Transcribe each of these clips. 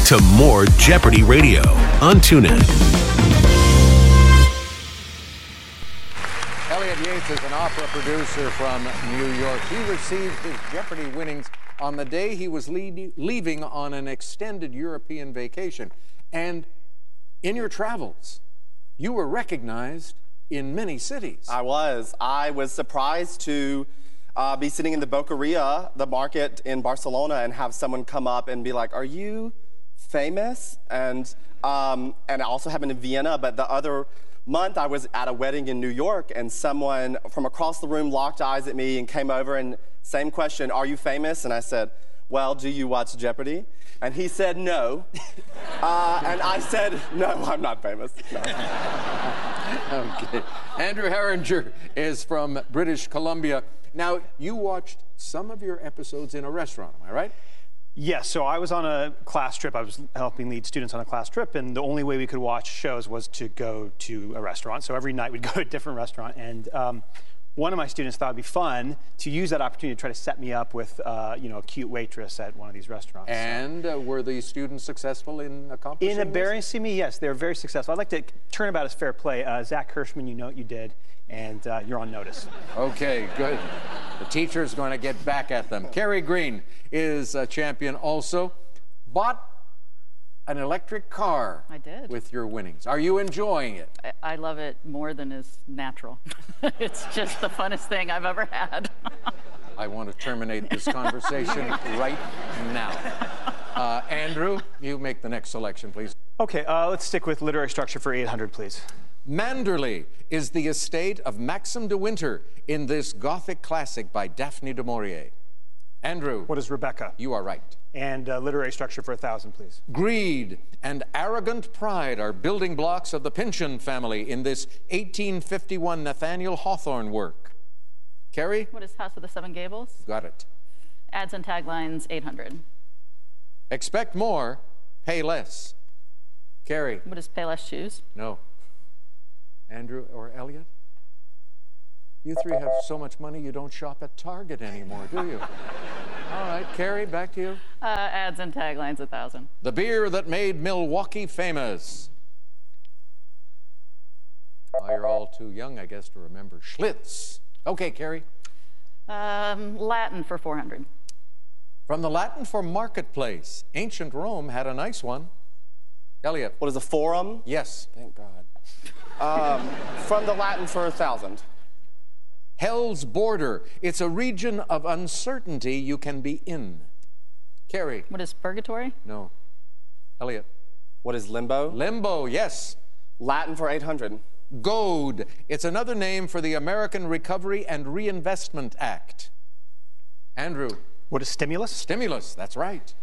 to more Jeopardy Radio on TuneIn. Elliot Yates is an opera producer from New York. He received his Jeopardy winnings on the day he was leaving on an extended European vacation. And in your travels, you were recognized in many cities. I was surprised to be sitting in the Boqueria, the market in Barcelona, and have someone come up and be like, "Are you famous?" And it also happened in Vienna. But the other month, I was at a wedding in New York, and someone from across the room locked eyes at me and came over and same question, "Are you famous?" And I said, "Well, do you watch Jeopardy?" And he said, "No." And I said, "No, I'm not famous." No. Okay. Andrew Herringer is from British Columbia. Now, you watched some of your episodes in a restaurant, am I right? Yes, so I was on a class trip. I was helping lead students on a class trip, and the only way we could watch shows was to go to a restaurant. So every night we'd go to a different restaurant, and one of my students thought it'd be fun to use that opportunity to try to set me up with, a cute waitress at one of these restaurants. And were the students successful in accomplishing In embarrassing me, yes, they were very successful. I'd like to turn about as fair play. Zach Hirschman, you know what you did, and you're on notice. Okay, good. The teacher's going to get back at them. Carrie Green is a champion also. Bought an electric car. I did. With your winnings. Are you enjoying it? I love it more than is natural. It's just the funnest thing I've ever had. I want to terminate this conversation right now. Andrew, you make the next selection, please. Okay, let's stick with literary structure for 800, please. Manderley is the estate of Maxim de Winter in this Gothic classic by Daphne du Maurier. Andrew. What is Rebecca? You are right. And literary structure for 1,000, please. Greed and arrogant pride are building blocks of the Pynchon family in this 1851 Nathaniel Hawthorne work. Carrie? What is House of the Seven Gables? Got it. Ads and taglines, 800. Expect more, pay less. Carrie? What is Payless Shoes? No. Andrew or Elliot? You three have so much money you don't shop at Target anymore, do you? All right, Carrie, back to you. Ads and taglines, 1,000. The beer that made Milwaukee famous. Oh, you're all too young, I guess, to remember Schlitz. Okay, Carrie. Latin for 400. From the Latin for marketplace, ancient Rome had a nice one. Elliot. What is a forum? Yes. Thank God. From the Latin for 1,000. Hell's border. It's a region of uncertainty you can be in. Carrie. What is purgatory? No. Elliot. What is limbo? Limbo, yes. Latin for 800. GOAD. It's another name for the American Recovery and Reinvestment Act. Andrew. What is stimulus? Stimulus, that's right.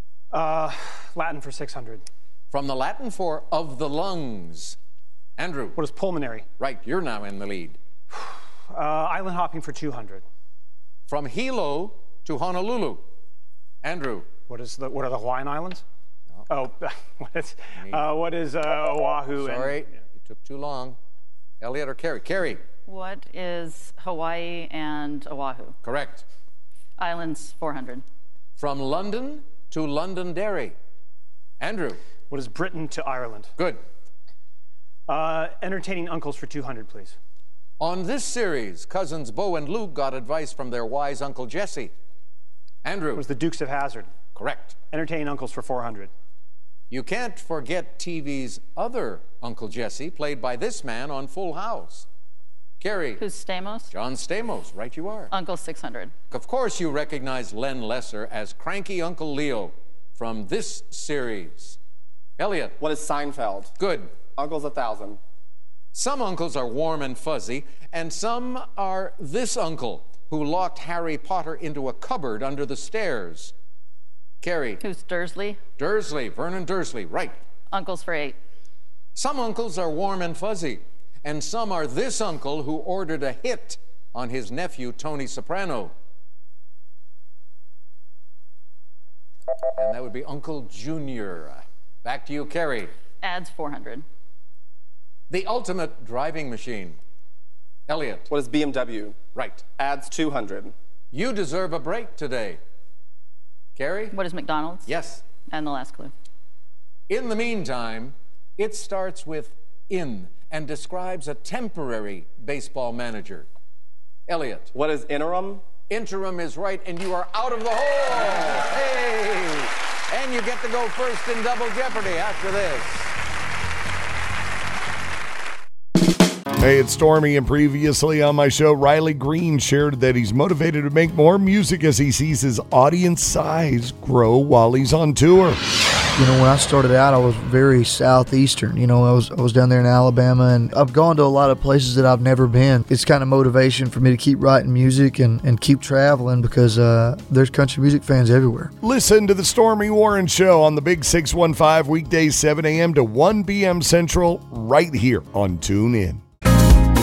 Latin for 600. From the Latin for of the lungs. Andrew. What is pulmonary? Right, you're now in the lead. Island hopping for 200. From Hilo to Honolulu. Andrew. What are the Hawaiian Islands? No. Oh, what is Oahu? Sorry, it took too long. Elliot or Carrie? Carrie. What is Hawaii and Oahu? Correct. Islands, 400. From London to Londonderry. Andrew. What is Britain to Ireland? Good. Entertaining uncles for 200, please. On this series, cousins Bo and Luke got advice from their wise Uncle Jesse. Andrew. What was the Dukes of Hazzard? Correct. Entertaining uncles for 400. You can't forget TV's other Uncle Jesse, played by this man on Full House. Carrie. Who's Stamos? John Stamos, right you are. Uncle 600. Of course you recognize Len Lesser as cranky Uncle Leo from this series. Elliot. What is Seinfeld? Good. Uncle's 1,000. Some uncles are warm and fuzzy, and some are this uncle who locked Harry Potter into a cupboard under the stairs. Carrie. Who's Dursley? Dursley, Vernon Dursley, right. Uncles for 8. Some uncles are warm and fuzzy, and some are this uncle who ordered a hit on his nephew, Tony Soprano. And that would be Uncle Junior. Back to you, Carrie. Ads, 400. The ultimate driving machine. Elliot. What is BMW? Right. Ads, 200. You deserve a break today. Carrie? What is McDonald's? Yes. And the last clue. In the meantime, it starts with in and describes a temporary baseball manager. Elliot. What is interim? Interim is right, and you are out of the hole. Hey! And you get to go first in Double Jeopardy after this. Hey, it's Stormy, and previously on my show, Riley Green shared that he's motivated to make more music as he sees his audience size grow while he's on tour. You know, when I started out, I was very southeastern. You know, I was down there in Alabama, and I've gone to a lot of places that I've never been. It's kind of motivation for me to keep writing music and keep traveling because there's country music fans everywhere. Listen to the Stormy Warren Show on the Big 615 weekdays 7 a.m. to 1 p.m. Central right here on TuneIn.